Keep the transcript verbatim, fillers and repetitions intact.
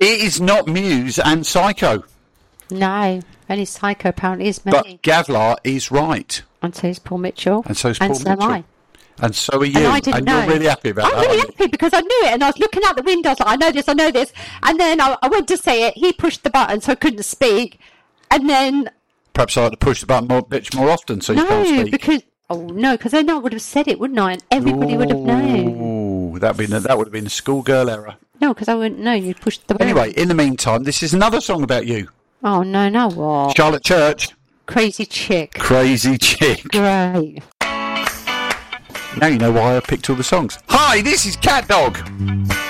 It is not Muse and Psycho. No, only Psycho apparently is me. But Gavlar is right. And so is Paul Mitchell. And so is Paul and so Mitchell. am I. And so are you. And I didn't and know. you're really happy about I'm that. really happy because I knew it, and I was looking out the window. I was like, I know this, I know this. And then I, I went to say it. He pushed the button, so I couldn't speak. And then Perhaps I ought to push the button more, bitch more often so you no, can't speak. because oh no, because then I would have said it, wouldn't I? And everybody Ooh, would have known. That'd been a, that would have been a schoolgirl error. No, because I wouldn't know. You pushed the button. Anyway, in the meantime, this is another song about you. Oh no, no, what? Charlotte Church. Crazy chick. Crazy chick. Great. Now you know why I picked all the songs. Hi, this is Cat Dog.